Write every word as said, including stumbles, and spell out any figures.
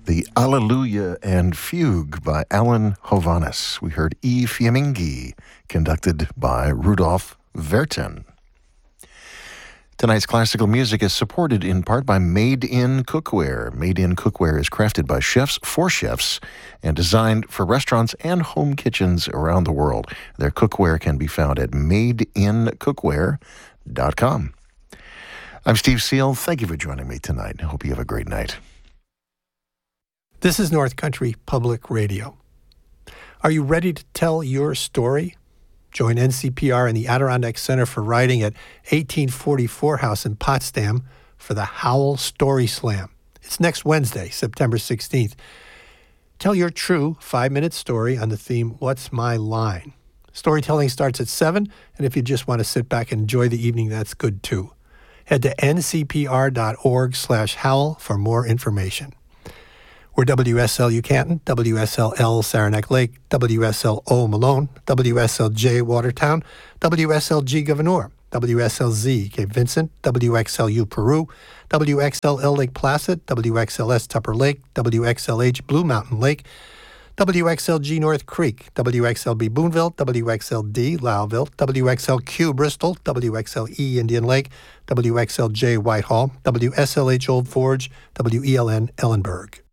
The Alleluia and Fugue by Alan Hovhaness. We heard E Fiammingi, conducted by Rudolf Vertin. Tonight's classical music is supported in part by Made in Cookware. Made in Cookware is crafted by chefs for chefs and designed for restaurants and home kitchens around the world. Their cookware can be found at made in cookware dot com. I'm Steve Seal. Thank you for joining me tonight. I hope you have a great night. This is North Country Public Radio. Are you ready to tell your story? Join N C P R and the Adirondack Center for Writing at eighteen forty-four House in Potsdam for the Howl Story Slam. It's next Wednesday, September sixteenth. Tell your true five-minute story on the theme, What's My Line? Storytelling starts at seven, and if you just want to sit back and enjoy the evening, that's good too. Head to n c p r dot org slash howl for more information. We're W S L U Canton, W S L L Saranac Lake, W S L O Malone, W S L J Watertown, W S L G Gouverneur, W S L Z Cape Vincent, W X L U Peru, W X L L Lake Placid, W X L S Tupper Lake, W X L H Blue Mountain Lake, W X L G North Creek, W X L B Boonville, W X L D Lowville, W X L Q Bristol, W X L E Indian Lake, W X L J Whitehall, W S L H Old Forge, W E L N Ellenburg.